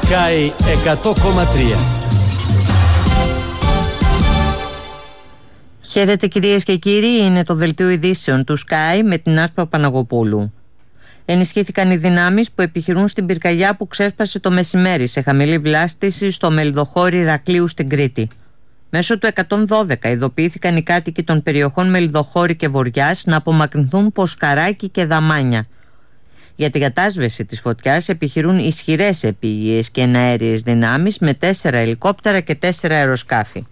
Sky 100,3. Χαίρετε κυρίες και κύριοι, είναι το δελτίο ειδήσεων του Sky με την Άσπα Παναγοπούλου. Ενισχύθηκαν οι δυνάμεις που επιχειρούν στην πυρκαγιά που ξέσπασε το μεσημέρι σε χαμηλή βλάστηση στο Μελιδοχώρι Ηρακλείου στην Κρήτη. Μέσω του 112 ειδοποιήθηκαν οι κάτοικοι των περιοχών Μελιδοχώρι και Βοριάς να απομακρυνθούν Ποσκαράκι και Δαμάνια. Για την κατάσβεση της φωτιάς επιχειρούν ισχυρές επίγειες και εναέριες δυνάμεις με 4 ελικόπτερα και 4 αεροσκάφη.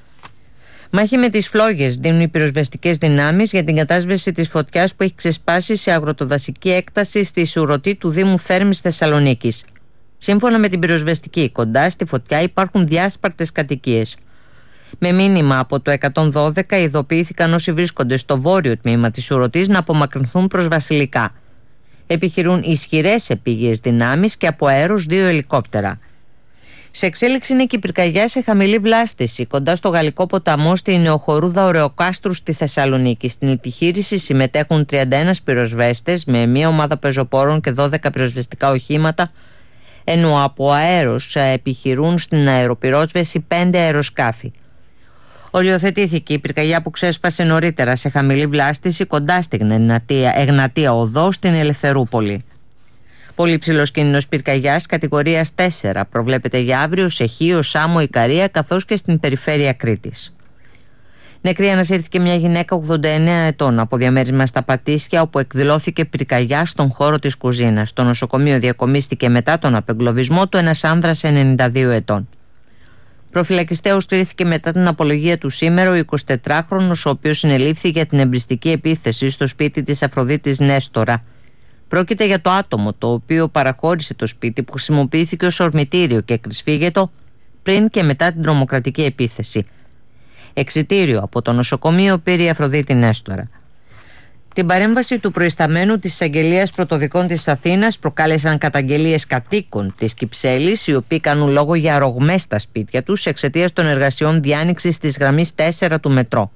Μάχη με τις φλόγες δίνουν οι πυροσβεστικές δυνάμεις για την κατάσβεση της φωτιάς που έχει ξεσπάσει σε αγροτοδασική έκταση στη Σουρωτή του Δήμου Θέρμης Θεσσαλονίκης. Σύμφωνα με την πυροσβεστική, κοντά στη φωτιά υπάρχουν διάσπαρτες κατοικίες. Με μήνυμα από το 112 ειδοποιήθηκαν όσοι βρίσκονται στο βόρειο τμήμα της Σουρωτής να απομακρυνθούν προς Βασιλικά. Επιχειρούν ισχυρές επίγειες δυνάμεις και από αέρος 2 ελικόπτερα. Σε εξέλιξη είναι και η πυρκαγιά σε χαμηλή βλάστηση κοντά στο Γαλλικό ποταμό στη Νεοχορούδα Ωρεοκάστρου στη Θεσσαλονίκη. Στην επιχείρηση συμμετέχουν 31 πυροσβέστες με μια ομάδα πεζοπόρων και 12 πυροσβεστικά οχήματα, ενώ από αέρος επιχειρούν στην αεροπυρόσβεση 5 αεροσκάφη. Οριοθετήθηκε η πυρκαγιά που ξέσπασε νωρίτερα σε χαμηλή βλάστηση κοντά στην Εγνατία Οδό στην Ελευθερούπολη. Πολύ ψηλός κίνδυνος πυρκαγιάς κατηγορίας 4 προβλέπεται για αύριο σε Χίο, Σάμο, Ικαρία καθώς και στην περιφέρεια Κρήτης. Νεκρή ανασύρθηκε μια γυναίκα 89 ετών από διαμέρισμα στα Πατήσια όπου εκδηλώθηκε πυρκαγιά στον χώρο της κουζίνας. Στο νοσοκομείο διακομίστηκε μετά τον απεγκλωβισμό του ένας άνδρας 92 ετών. Προφυλακιστέως κρίθηκε μετά την απολογία του σήμερα ο 24χρονος, ο οποίος συνελήφθη για την εμπριστική επίθεση στο σπίτι της Αφροδίτης Νέστορα. Πρόκειται για το άτομο το οποίο παραχώρησε το σπίτι που χρησιμοποιήθηκε ως ορμητήριο και κρυσφύγετο πριν και μετά την τρομοκρατική επίθεση. Εξιτήριο από το νοσοκομείο πήρε η Αφροδίτη Νέστορα. Την παρέμβαση του προϊσταμένου της Εισαγγελίας Πρωτοδικών της Αθήνας προκάλεσαν καταγγελίες κατοίκων της Κυψέλης, οι οποίοι κάνουν λόγο για ρογμές στα σπίτια τους εξαιτίας των εργασιών διάνοιξης της γραμμής 4 του μετρό.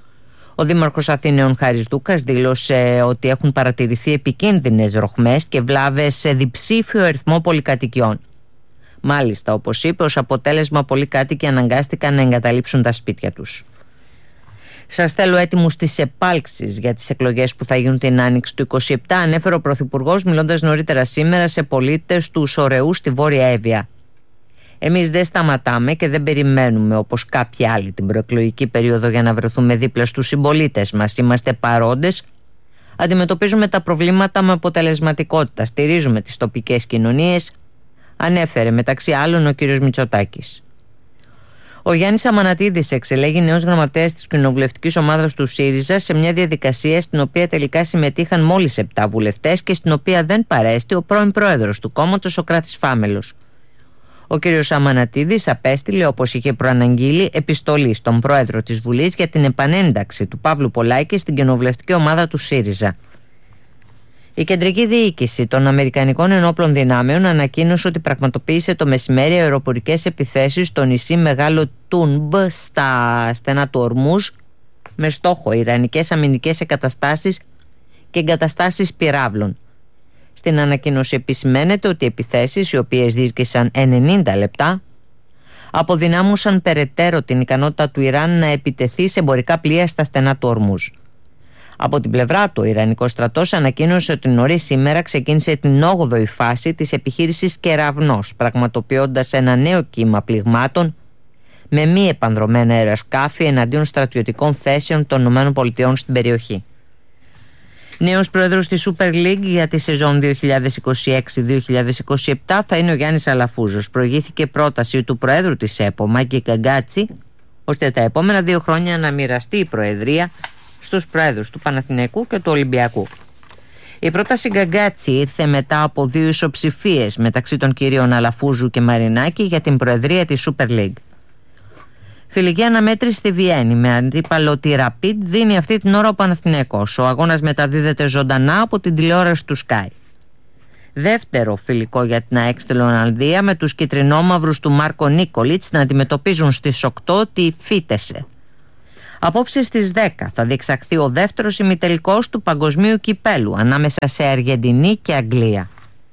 Ο Δήμαρχος Αθήνεων Χάρης Δούκας δήλωσε ότι έχουν παρατηρηθεί επικίνδυνες ρογμές και βλάβες σε διψήφιο αριθμό πολυκατοικιών. Μάλιστα, όπως είπε, ως αποτέλεσμα πολλοί κάτοικοι αναγκάστηκαν να εγκαταλείψουν τα σπίτια τους. Σας θέλω έτοιμους στις επάλξεις για τις εκλογές που θα γίνουν την Άνοιξη του 27, ανέφερε ο Πρωθυπουργός μιλώντας νωρίτερα σήμερα σε πολίτες του Σορεού στη Βόρεια Εύβοια. Εμείς δεν σταματάμε και δεν περιμένουμε όπως κάποιοι άλλοι την προεκλογική περίοδο για να βρεθούμε δίπλα στους συμπολίτες μας. Είμαστε παρόντες, αντιμετωπίζουμε τα προβλήματα με αποτελεσματικότητα, στηρίζουμε τις τοπικές κοινωνίες, ανέφερε μεταξύ άλλων ο κ. Μητσοτάκης. Ο Γιάννης Αμανατίδης εξελέγει νέος γραμματέας της κοινοβουλευτικής ομάδας του ΣΥΡΙΖΑ σε μια διαδικασία στην οποία τελικά συμμετείχαν μόλις 7 βουλευτές και στην οποία δεν παρέστη ο πρώην πρόεδρος του κόμματος, ο Κράτης Φάμελος. Ο κ. Αμανατίδης απέστειλε, όπως είχε προαναγγείλει, επιστολή στον πρόεδρο της Βουλής για την επανένταξη του Παύλου Πολάκη στην κοινοβουλευτική ομάδα του ΣΥΡΙΖΑ. Η κεντρική διοίκηση των Αμερικανικών Ενόπλων Δυνάμεων ανακοίνωσε ότι πραγματοποίησε το μεσημέρι αεροπορικές επιθέσεις στο νησί Μεγάλο Τούνμπ στα στενά του Ορμούζ με στόχο ιρανικές αμυντικές εγκαταστάσεις και εγκαταστάσεις πυράβλων. Στην ανακοίνωση επισημαίνεται ότι οι επιθέσεις, οι οποίες διήρκησαν 90 λεπτά, αποδυνάμωσαν περαιτέρω την ικανότητα του Ιράν να επιτεθεί σε εμπορικά πλοία στα στενά του Ορμούζ. Από την πλευρά του, ο Ιρανικός στρατός ανακοίνωσε ότι νωρίς σήμερα ξεκίνησε την 8η φάση της επιχείρησης Κεραυνός, πραγματοποιώντας ένα νέο κύμα πληγμάτων με μη επανδρομένα αεροσκάφη εναντίον στρατιωτικών θέσεων των ΗΠΑ στην περιοχή. Νέος πρόεδρος της Super League για τη σεζόν 2026-2027 θα είναι ο Γιάννης Αλαφούζος. Προηγήθηκε πρόταση του προέδρου της ΕΠΟ, Μάκη Γκαγκάτσι, ώστε τα επόμενα 2 χρόνια να μοιραστεί η προεδρία στους πρόεδρους του Παναθηναϊκού και του Ολυμπιακού. Η πρόταση Γκαγκάτσι ήρθε μετά από 2 ισοψηφίες μεταξύ των κυρίων Αλαφούζου και Μαρινάκη για την προεδρία της Super League. Φιλική αναμέτρηση στη Βιέννη με αντίπαλο τη Rapid δίνει αυτή την ώρα ο Παναθηναϊκός. Ο αγώνας μεταδίδεται ζωντανά από την τηλεόραση του Sky. Δεύτερο φιλικό για την ΑΕΚ στη Ολλανδία με τους κιτρινόμαυρους του Μάρκο Νίκολιτς να αντιμετωπίζουν στις 8 τη Φίτεσε. Απόψε στις 10 θα διεξαχθεί ο δεύτερος ημιτελικός του Παγκοσμίου Κυπέλου ανάμεσα σε Αργεντινή και Αγγλία.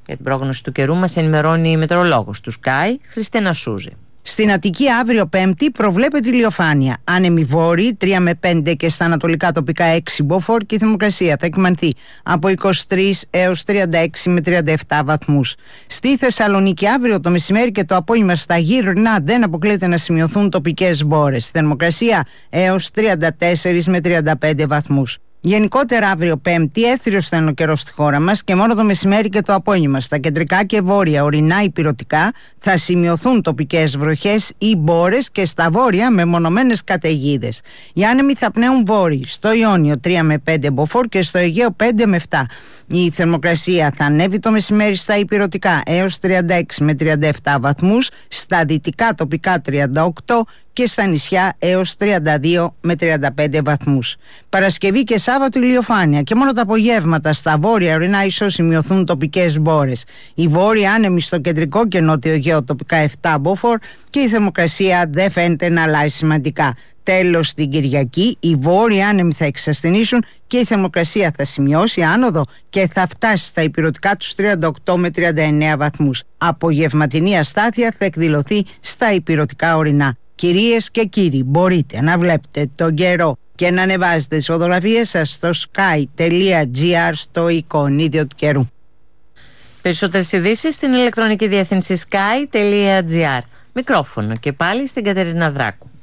Για την πρόγνωση του καιρού μας ενημερώνει η μετεωρολόγος του Sky, Χριστίνα Σούζη. Στην Αττική αύριο Πέμπτη προβλέπεται ηλιοφάνεια. Άνεμοι βόρειοι 3 με 5 και στα ανατολικά τοπικά 6 μποφόρ και η θερμοκρασία θα εκμανθεί από 23 έως 36 με 37 βαθμούς. Στη Θεσσαλονίκη αύριο το μεσημέρι και το απόγευμα στα γύρνα δεν αποκλείεται να σημειωθούν τοπικές μπόρες. Θερμοκρασία έως 34 με 35 βαθμούς. Γενικότερα αύριο Πέμπτη έθριος θα είναι ο καιρός στη χώρα μας και μόνο το μεσημέρι και το απόγευμα στα κεντρικά και βόρεια ορεινά υπηρωτικά θα σημειωθούν τοπικές βροχές ή μπόρες και στα βόρεια μεμονωμένες καταιγίδες. Οι άνεμοι θα πνέουν βόρειοι, στο Ιόνιο 3 με 5 μποφόρ και στο Αιγαίο 5 με 7. Η θερμοκρασία θα ανέβει το μεσημέρι στα υπηρωτικά έως 36 με 37 βαθμούς, στα δυτικά τοπικά 38 και στα νησιά έως 32 με 35 βαθμούς. Παρασκευή και Σάββατο ηλιοφάνεια και μόνο τα απογεύματα στα βόρεια ορεινά ίσως σημειωθούν τοπικές μπόρες. Οι βόρειοι άνεμοι στο κεντρικό και νότιο Αιγαίο τοπικά 7 μποφόρ και η θερμοκρασία δεν φαίνεται να αλλάζει σημαντικά. Τέλος, την Κυριακή οι βόρειοι άνεμοι θα εξασθενήσουν και η θερμοκρασία θα σημειώσει άνοδο και θα φτάσει στα υπηρωτικά τους 38 με 39 βαθμούς. Απογευματινή αστάθεια θα εκδηλωθεί στα υπηρωτικά ορεινά. Κυρίες και κύριοι, μπορείτε να βλέπετε τον καιρό και να ανεβάζετε τις φωτογραφίες σας στο sky.gr στο εικονίδιο του καιρού. Περισσότερες ειδήσεις στην ηλεκτρονική διεύθυνση sky.gr. Μικρόφωνο και πάλι στην Κατερίνα Δράκου.